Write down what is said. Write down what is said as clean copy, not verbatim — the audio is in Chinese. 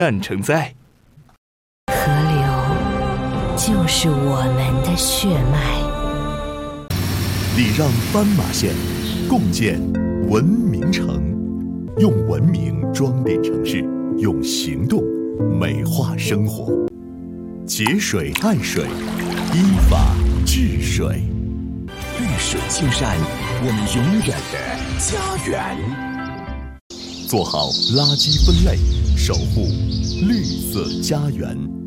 赞成哉。 河流就是我们的血脉， 礼让斑马线，共建文明城。用文明装点城市，用行动美化生活。节水爱水，依法治水。 绿水青山，我们永远的家园。 做好垃圾分类，守护绿色家园。